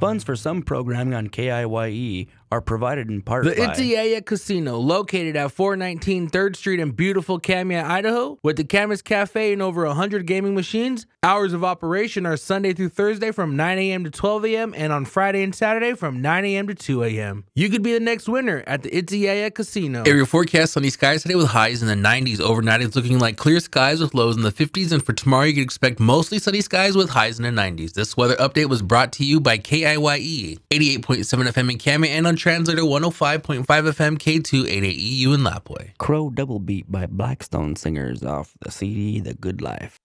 Funds for some programming on KIYE are provided in part The by Itziaya Casino, located at 419 3rd Street in beautiful Kamia, Idaho, with the Camas Cafe and over 100 gaming machines. Hours of operation are Sunday through Thursday from 9 a.m. to 12 a.m. and on Friday and Saturday from 9 a.m. to 2 a.m. You could be the next winner at the Itziaya Casino. Area forecast: sunny skies today with highs in the 90s. Overnight it's looking like clear skies with lows in the 50s, and for tomorrow you can expect mostly sunny skies with highs in the 90s. This weather update was brought to you by KIYE 88.7 FM in Kamia and on Translator 105.5 FM K288EU in Lapwai. Crow Double Beat by Blackstone Singers off the CD The Good Life.